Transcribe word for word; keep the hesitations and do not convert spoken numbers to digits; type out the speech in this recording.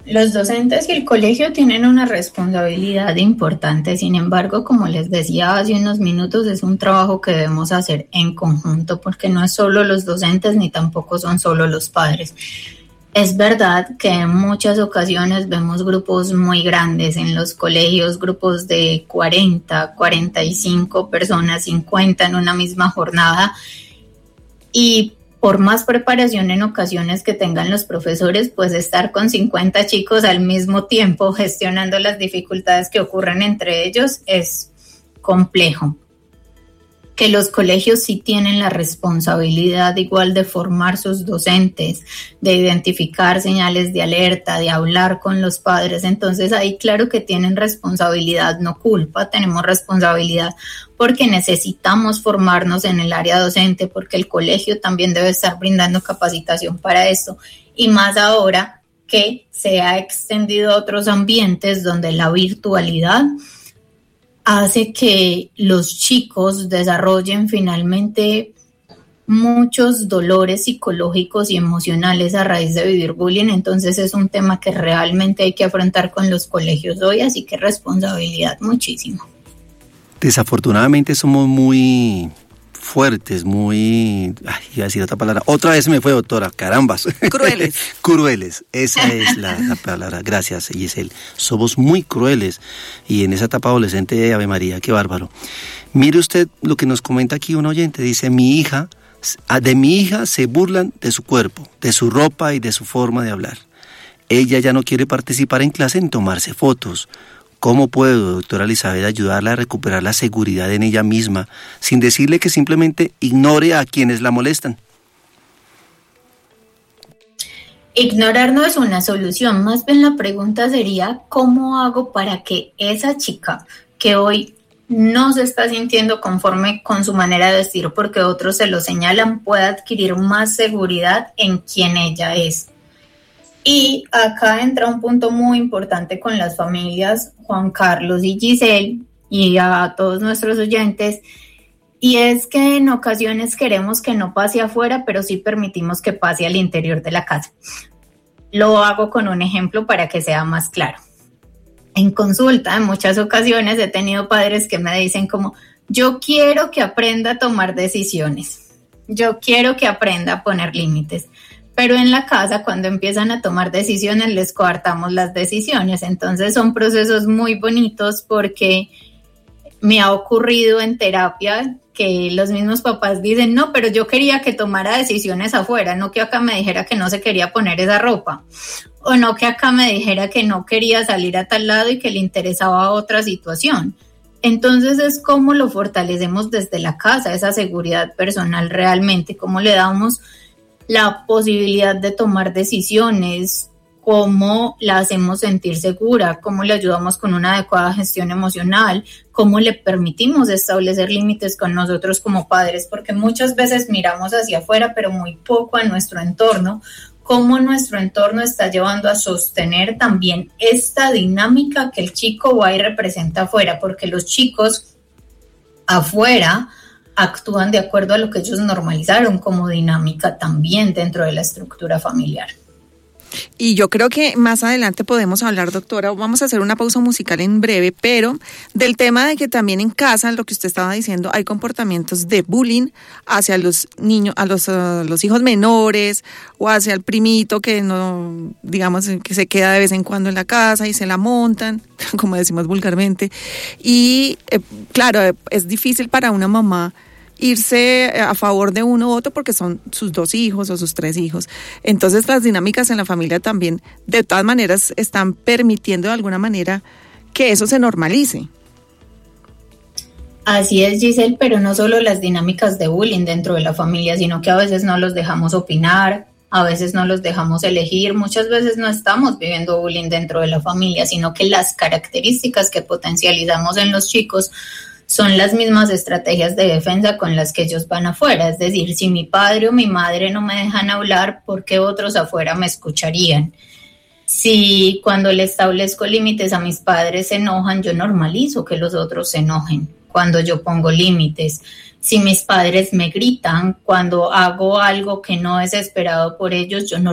Los docentes y el colegio tienen una responsabilidad importante, sin embargo, como les decía hace unos minutos, es un trabajo que debemos hacer en conjunto, porque no es solo los docentes ni tampoco son solo los padres. Es verdad que en muchas ocasiones vemos grupos muy grandes en los colegios, grupos de cuarenta, cuarenta y cinco personas, cincuenta en una misma jornada, y por más preparación en ocasiones que tengan los profesores, pues estar con cincuenta chicos al mismo tiempo gestionando las dificultades que ocurren entre ellos es complejo. Que los colegios sí tienen la responsabilidad igual de formar sus docentes, de identificar señales de alerta, de hablar con los padres. Entonces ahí claro que tienen responsabilidad, no culpa, tenemos responsabilidad porque necesitamos formarnos en el área docente, porque el colegio también debe estar brindando capacitación para eso. Y más ahora que se ha extendido a otros ambientes donde la virtualidad hace que los chicos desarrollen finalmente muchos dolores psicológicos y emocionales a raíz de vivir bullying. Entonces es un tema que realmente hay que afrontar con los colegios hoy, así que responsabilidad muchísimo. Desafortunadamente somos muy fuertes, muy... Ay, iba a decir otra palabra. Otra vez me fue, doctora, carambas. Crueles. Crueles, esa es la, la palabra. Gracias, Giselle. Somos muy crueles. Y en esa etapa adolescente, Ave María, qué bárbaro. Mire usted lo que nos comenta aquí un oyente. Dice, mi hija, de mi hija se burlan de su cuerpo, de su ropa y de su forma de hablar. Ella ya no quiere participar en clase en tomarse fotos. ¿Cómo puedo, doctora Elizabeth, ayudarla a recuperar la seguridad en ella misma, sin decirle que simplemente ignore a quienes la molestan? Ignorar no es una solución, más bien la pregunta sería, ¿cómo hago para que esa chica que hoy no se está sintiendo conforme con su manera de vestir porque otros se lo señalan, pueda adquirir más seguridad en quien ella es? Y acá entra un punto muy importante con las familias, Juan Carlos y Giselle, y a todos nuestros oyentes, y es que en ocasiones queremos que no pase afuera, pero sí permitimos que pase al interior de la casa. Lo hago con un ejemplo para que sea más claro. En consulta, en muchas ocasiones he tenido padres que me dicen como, yo quiero que aprenda a tomar decisiones, yo quiero que aprenda a poner límites. Pero en la casa, cuando empiezan a tomar decisiones, les coartamos las decisiones. Entonces son procesos muy bonitos porque me ha ocurrido en terapia que los mismos papás dicen, no, pero yo quería que tomara decisiones afuera, no que acá me dijera que no se quería poner esa ropa, o no que acá me dijera que no quería salir a tal lado y que le interesaba otra situación. Entonces es cómo lo fortalecemos desde la casa, esa seguridad personal realmente, cómo le damos la posibilidad de tomar decisiones, cómo la hacemos sentir segura, cómo le ayudamos con una adecuada gestión emocional, cómo le permitimos establecer límites con nosotros como padres, porque muchas veces miramos hacia afuera, pero muy poco a nuestro entorno, cómo nuestro entorno está llevando a sostener también esta dinámica que el chico va y representa afuera, porque los chicos afuera actúan de acuerdo a lo que ellos normalizaron como dinámica también dentro de la estructura familiar. Y yo creo que más adelante podemos hablar, doctora, vamos a hacer una pausa musical en breve, pero del tema de que también en casa, lo que usted estaba diciendo, hay comportamientos de bullying hacia los niños, a los, uh, los hijos menores o hacia el primito que no, digamos, que se queda de vez en cuando en la casa y se la montan, como decimos vulgarmente. Y eh, claro, es difícil para una mamá irse a favor de uno u otro porque son sus dos hijos o sus tres hijos. Entonces las dinámicas en la familia también de todas maneras están permitiendo de alguna manera que eso se normalice. Así es, Giselle, pero no solo las dinámicas de bullying dentro de la familia, sino que a veces no los dejamos opinar, a veces no los dejamos elegir, muchas veces no estamos viviendo bullying dentro de la familia, sino que las características que potencializamos en los chicos son las mismas estrategias de defensa con las que ellos van afuera. Es decir, si mi padre o mi madre no me dejan hablar, ¿por qué otros afuera me escucharían? Si cuando le establezco límites a mis padres se enojan, yo normalizo que los otros se enojen cuando yo pongo límites. Si mis padres me gritan cuando hago algo que no es esperado por ellos, yo no